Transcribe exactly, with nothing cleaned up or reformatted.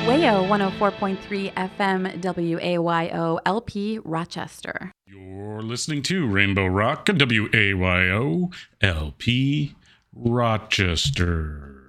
WAYO one oh four point three F M W A Y O L P Rochester. You're listening to Rainbow Rock W A Y O L P Rochester.